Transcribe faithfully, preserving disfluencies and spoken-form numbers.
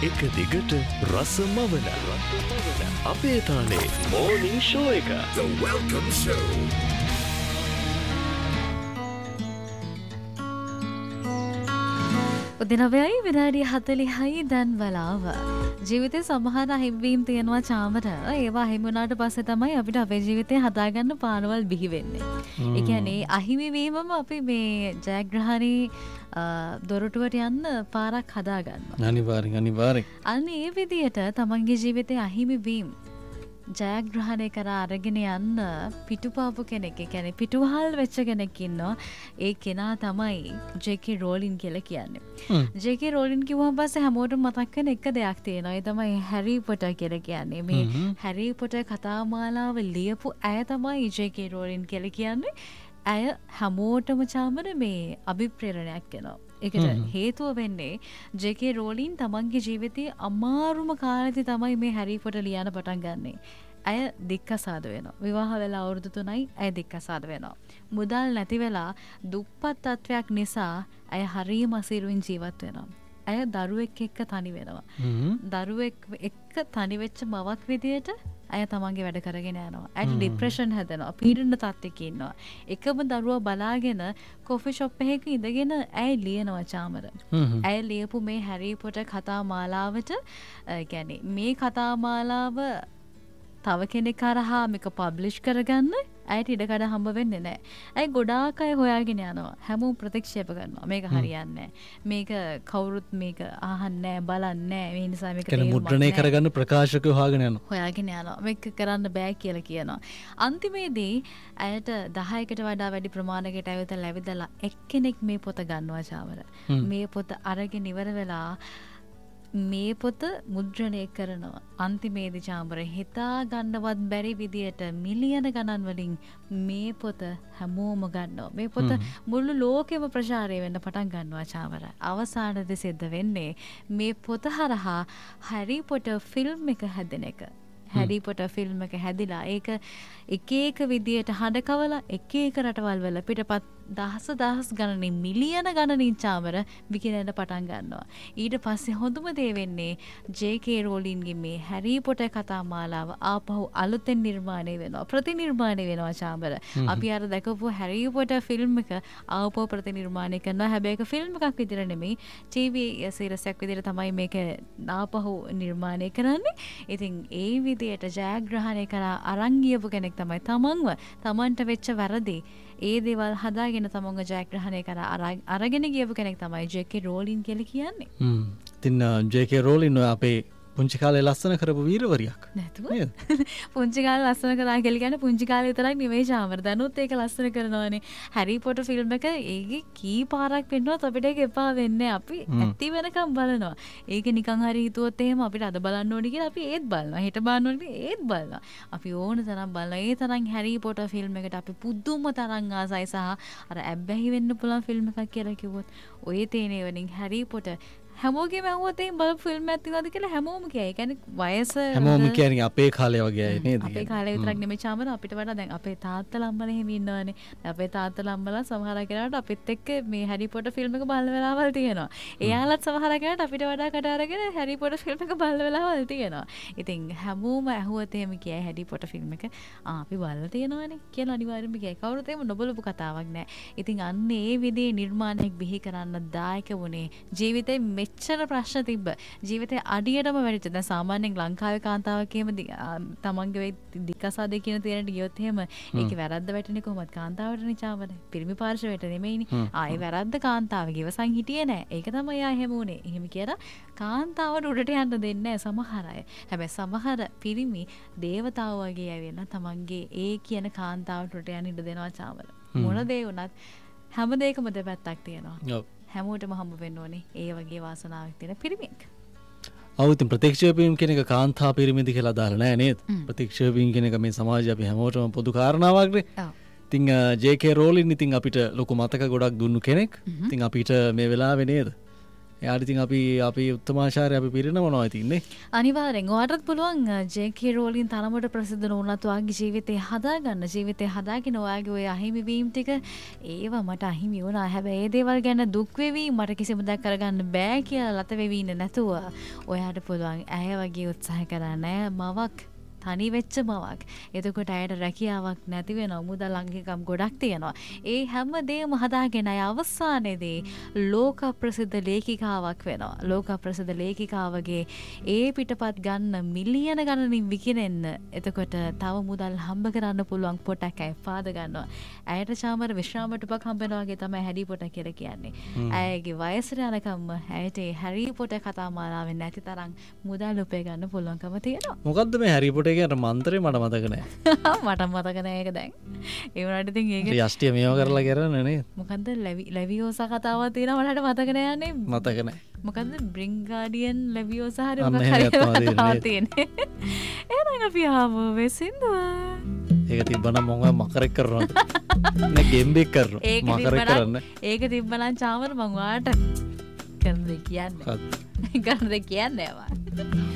එක දිගට රසමවන අපේ තාලේ මෝර්නිං ෂෝ එක. The Welcome Show. උදේනවයයි විනාඩි හතළිහයි දැන් වලාව. ජීවිතේ සමහර අහිමිවීම් තියෙනවා චාමර. ඒවා අහිමි වුණාට පස්සේ තමයි අපිට අපේ ජීවිතේ හදාගන්න පාරවල් බිහි වෙන්නේ. ඒ කියන්නේ අහිමිවීමම අපි මේ ජයග්‍රහණී දොරටුවට යන්න පාරක් හදාගන්නවා. අනිවාර්යෙන් අනිවාර්යෙන්. අන්න ඒ විදියට තමන්ගේ ජීවිතේ අහිමිවීම් ජයග්‍රහණය කර අරගෙන යන්න පිටුපාපු කෙනෙක්, ඒ කියන්නේ පිටුවහල් වෙච්ච කෙනෙක් ඉන්නවා. ඒ කෙනා තමයි ජේ.කේ. රෝලින් කියලා කියන්නේ. ජේ.කේ. රෝලින් කිව්වම පස්සේ හැමෝටම මතක් වෙන එක දෙයක් තියෙනවා. ඒ තමයි හැරි පොටර් කියලා කියන්නේ. මේ හැරි පොටර් කතාමාලාව ලියපු අය තමයි ජේ.කේ. රෝලින් කියලා කියන්නේ. ඇය හැමෝටම චාමර මේ අභිප්‍රේරණයක් වෙනවා. ඒකට හේතුව වෙන්නේ ජේ.කේ. රෝලින් තමන්ගේ ජීවිතයේ අමාරුම කාලෙදි තමයි මේ හැරි පොටර් ලියන්න පටන් ගන්නෙ. ඇය දික්කසාද වෙනවා. විවාහ වෙලා අවුරුදු තුනයි ඇය දික්කසාද වෙනවා. මුදල් නැති වෙලා දුප්පත් තත්වයක් නිසා ඇය හරියම අසීරුවෙන් ජීවත් වෙනවා. ඇය දරුවෙක් එක්ක තනි වෙනවා. දරුවෙක් එක්ක තනි වෙච්ච මවක් විදියට ඇය තමන්ගේ වැඩ කරගෙන යනවා. ඇයට ડિප්‍රෙෂන් හැදෙනවා. පීඩන තත්ත්වයක ඉන්නවා. එකම දරුවා බලාගෙන කොෆි ෂොප් එකක ඉඳගෙන ඇය ලියනවා චාමර. ඇය ලියපු මේ හැරි පොටර් කතා මාලාවට කියන්නේ මේ කතා මාලාව තව කෙනෙක් කරහා මේක පබ්ලිෂ් කරගන්න ඇයට ඉඩකඩ හම්බ වෙන්නේ නැහැ. ඇයි ගොඩාක් අය හොයාගෙන යනවා. හැමෝම ප්‍රතික්ෂේප කරනවා. මේක හරියන්නේ නැහැ. මේක කවුරුත් මේක අහන්නේ නැහැ, බලන්නේ නැහැ. මේ නිසා මේක කියන මුද්‍රණය කරගන්න ප්‍රකාශකව හොයාගෙන යනවා. හොයාගෙන යනවා. මේක කරන්න බෑ කියලා කියනවා. අන්තිමේදී ඇයට දහයකට වඩා වැඩි ප්‍රමාණයකට ඇවිදලා ඇවිදලා එක්කෙනෙක් මේ පොත ගන්නවා චාමර. මේ පොත අරගෙන ඉවර වෙලා මේ පොත මුද්‍රණය කරනවා. අන්තිමේදී චාමර හිතා ගන්නවත් බැරි විදියට මිලියන ගණන් වලින් මේ පොත හැමෝම ගන්නවා. මේ පොත මුළු ලෝකෙම ප්‍රචාරය වෙන්න පටන් ගන්නවා චාමර. අවසානයේදී සිද්ධ වෙන්නේ මේ පොත හරහා හැරි පොටර් ෆිල්ම් එක හැදෙන එක. හැරි පොටර් ෆිල්ම් එක හැදිලා ඒක එක එක විදියට හඩකවලා එක එක රටවල් වල පිටපත් දහස දහස් ගණනින් මිලියන ගණනින් චාමර විකිනෙන්න පටන් ගන්නවා. ඊට පස්සේ හොඳම දේ වෙන්නේ ජේ.කේ. රෝලින්ගේ මේ හැරි පොටර් කතා මාලාව ආපහු අලුතෙන් නිර්මාණය වෙනවා. ප්‍රතිනිර්මාණය වෙනවා චාමර. අපි අර දැකපු හැරි පොටර් ෆිල්ම් එක ආපහු ප්‍රතිනිර්මාණය කරනවා. හැබැයි ඒක ෆිල්ම් එකක් විදිහට නෙමෙයි. ටීවී සීරීසයක් විදිහට තමයි මේක ආපහු නිර්මාණය කරන්නේ. ඉතින් ඒ විදිහට ජයග්‍රහණය කරා අරන් ගියපු කෙනෙක් තමයි තමන්ව තමන්ට වෙච්ච වැරදි ඒ දේවල් හදාගෙන තමන්ව ජයග්‍රහණය කරා අරගෙන ගියපු කෙනෙක් තමයි ජේ.කේ. රෝලින් කියලා කියන්නේ. හ්ම්. ඉතින් ජේ.කේ. රෝලින් අපේ පුංචි කාලේ ලස්සන කරපු වීරවරියක්. නැතුව පුංචි කාලේ ලස්සන කරා කියලා කියන්නේ පුංචි කාලේ විතරක් නෙවෙයි චාමර. දැනුත් ඒක ලස්සන කරනවානේ. හැරි පොටර් ෆිල්ම් එක ඒකේ කී පාරක් වෙන්නවත් අපිට ඒක එපා වෙන්නේ. අපි ඇති වෙනකම් බලනවා. ඒක නිකන් හරි හිතුවොත් එහෙම අපිට අද බලන්න ඕනේ කියලා අපි ඒත් බලනවා. හෙට බලන්න ඕනේ ඒත් බලනවා. අපි ඕන තරම් බලනවා. ඒ තරම් හැරි පොටර් ෆිල්ම් එකට අපි පුදුම තරම් ආසයි සහ අර ඇබ්බැහි වෙන්න පුළුවන් ෆිල්ම් එකක් කියලා කිව්වොත් ඔය තේනේ වලින් හැරි පොටර් හැමෝගේම ඇහුවොත් එහෙනම් බලපු ෆිල්ම් එකක් තියෙනවද කියලා හැමෝම කියයි. ඒ කියන්නේ වයස හැමෝම කියන්නේ අපේ කාලේ වගේ අය නේද? අපේ කාලේ විතරක් නෙමෙයි චාමර අපිට වඩා දැන් අපේ තාත්තලා අම්මලා එහෙම ඉන්නවනේ. අපේ තාත්තලා අම්මලා සමහර කෙනාට අපිත් එක්ක මේ හැරි පොටර් ෆිල්ම් එක බලන වෙලාවල් තියෙනවා. එයාලත් සමහර කෙනාට අපිට වඩා කට අරගෙන හැරි පොටර් ෆිල්ම් එක බලන වෙලාවල් තියෙනවා. ඉතින් හැමෝම ඇහුවොත් එහෙම කියයි හැරි පොටර් ෆිල්ම් එක ආ අපි බලලා තියෙනවනේ කියලා අනිවාර්යෙන්ම කියයි. කවුරුත් එහෙම නොබලපු කතාවක් නෑ. ඉතින් අන්න ඒ විදිහේ නිර්මාණයක් බිහි කරන්න දායක වුණේ ජීවිතේ මෙච්චර ප්‍රශ්න තිබ්බ ජීවිතේ අඩියටම වැඩිච්ච. දැන් සාමාන්‍යයෙන් ලංකාවේ කාන්තාවක් එහෙම තමන්ගේ දික්කසාදේ කියන තැනට ගියොත් එහෙම ඒකේ වැරද්ද වැටෙන්නේ කොහොමද? කාන්තාවටනේ චාමර. පිරිමි පාර්ශවයට නෙමෙයිනේ. ආයේ වැරද්ද කාන්තාවගේ ඉවසන් හිටියේ නෑ. ඒක තමයි ආ එහෙම උනේ. එහෙම කියලා කාන්තාවට උඩට යන්න දෙන්නේ නෑ සමහර අය. හැබැයි සමහර පිරිමි දේවතාවෝ වගේ ඇවිල්ලා තමන්ගේ ඒ කියන කාන්තාවට උඩට යන්න ඉඩ දෙනවා චාමර. මොන දේ වුණත් හැම දෙයකම දෙපැත්තක් තියෙනවා. ඔව්. හැමෝටම හම්බ වෙන්න ඕනේ ඒ වගේ වාසනාවක් තියෙන පිරිමියෙක්. ඔව් ඉතින් ප්‍රතික්ෂේපීම් කියන එක කාන්තා පිරිමිද කියලා දාලා නෑ නේද? ප්‍රතික්ෂේපීම් කියන එක මේ සමාජයේ අපි හැමෝටම පොදු කාරණාවක් නේ. ඔව්. ඉතින් ජේ.කේ. රෝලින් ඉතින් අපිට ලොකු මතක ගොඩක් දුන්නු කෙනෙක්. ඉතින් අපිට මේ වෙලාවේ නේද? යාටිතින් අපි අපි උත්තමාශාරය අපි පිරෙන මොනවා තින්නේ අනිවාර්යෙන් ඔයාටත් පුළුවන් ජේ.කේ. රෝලින් තරමට ප්‍රසිද්ධ නොවුනත් ඔයාගේ ජීවිතේ හදාගන්න ජීවිතේ හදාගෙන ඔයාගේ ඔය අහිමි වීම ටික ඒවා මට අහිමි වුණා හැබැයි ඒ දේවල් ගැන දුක් වෙවි මට කිසිම දෙයක් කරගන්න බෑ කියලා ලත වෙවි ඉන්න නැතුව ඔයාට පුළුවන් ඇය වගේ උත්සාහ කරන්න මවක් තනි වෙච්ච මවක්. එතකොට ඇයට රැකියාවක් නැති වෙනවා. මුදල් අංගිකම් ගොඩක් තියෙනවා. ඒ හැම දෙයක්ම හදාගෙන අය අවසානයේදී ලෝක ප්‍රසිද්ධ ලේඛිකාවක් වෙනවා. ලෝක ප්‍රසිද්ධ ලේඛිකාවගේ ඒ පිටපත් ගන්න මිලියන ගණනින් විකිනෙන්න. එතකොට තව මුදල් හම්බ කරන්න පුළුවන් පොටක් ඇය පාද ගන්නවා. ඇයට චාමර විශ්‍රාමයට උපක් හම්බ වෙනවා වගේ තමයි හැරි පොට කියලා කියන්නේ. ඇයගේ වයසට යනකම් ඇයට හැරි පොට කතා මාලාවෙන් නැති තරම් මුදල් උපය ගන්න පුළුවන්කම තියෙනවා. මොකද්ද මේ හැරි පොට ට මන්තරේ මට මතක නෑ මට මතක නෑ ඒක දැන් ඒ වුණාට ඉතින් ඒක යෂ්ටිය මේව කරලා කරන්නේ නේ මොකද්ද ලැවියෝසා කතාවක් තියෙනවා මට මතක නෑ නේ මතක නෑ මොකද්ද බ්‍රින්ගාඩියන් ලැවියෝසා හරි මොකක් හරි කතාවක් තියෙන්නේ එහෙනම් අපි ආවෝ වෙසින්දුව ඒක තිබ්බනම් මොකද මකරෙක් කරනවද නේ ගෙම්බෙක් කරනවා මකරෙක් කරන්න ඒක තිබ්බනම් චාමර මං ඔයාලට කරන්න කියන්නේ කරන්න කියන්නේ